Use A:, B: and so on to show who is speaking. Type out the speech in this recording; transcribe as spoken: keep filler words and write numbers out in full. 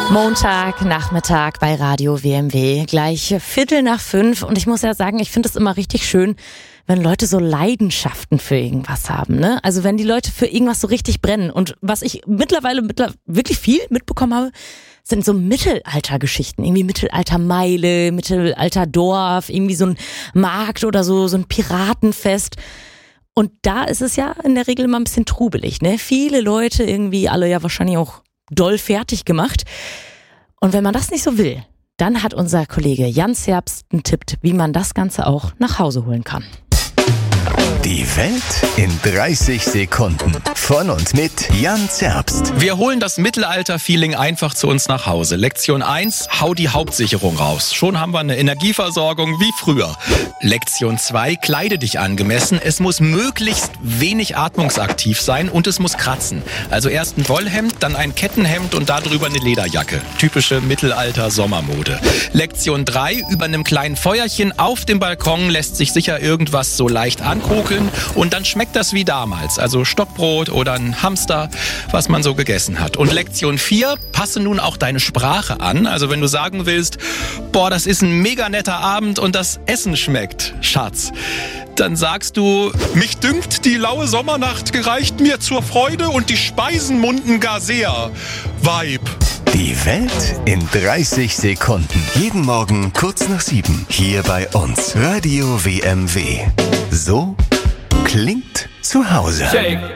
A: Montag, Nachmittag bei Radio W M W, gleich Viertel nach fünf. Und ich muss ja sagen, ich finde es immer richtig schön, wenn Leute so Leidenschaften für irgendwas haben, ne? Also wenn die Leute für irgendwas so richtig brennen. Und was ich mittlerweile mittler- wirklich viel mitbekommen habe, sind so Mittelaltergeschichten. Irgendwie Mittelaltermeile, Mittelalterdorf, irgendwie so ein Markt oder so, so ein Piratenfest. Und da ist es ja in der Regel immer ein bisschen trubelig, ne? Viele Leute irgendwie, alle ja wahrscheinlich auch doll fertig gemacht. Und wenn man das nicht so will, dann hat unser Kollege Jan Zerbst einen Tipp, wie man das Ganze auch nach Hause holen kann.
B: Die Welt in dreißig Sekunden. Von und mit Jan Zerbst.
C: Wir holen das Mittelalter-Feeling einfach zu uns nach Hause. Lektion eins, hau die Hauptsicherung raus. Schon haben wir eine Energieversorgung wie früher. Lektion zwei, kleide dich angemessen. Es muss möglichst wenig atmungsaktiv sein und es muss kratzen. Also erst ein Wollhemd, dann ein Kettenhemd und darüber eine Lederjacke. Typische Mittelalter-Sommermode. Lektion drei, über einem kleinen Feuerchen auf dem Balkon lässt sich sicher irgendwas so leicht ankokeln und dann schmeckt das wie damals. Also Stockbrot oder ein Hamster, was man so gegessen hat. Und Lektion vier, passe nun auch deine Sprache an. Also wenn du sagen willst, boah, das ist ein mega netter Abend und das Essen schmeckt, Schatz, dann sagst du, mich dünkt, die laue Sommernacht gereicht mir zur Freude und die Speisen munden gar sehr. Vibe.
B: Die Welt in dreißig Sekunden. Jeden Morgen kurz nach sieben. Hier bei uns. Radio W M W. So klingt zu Hause.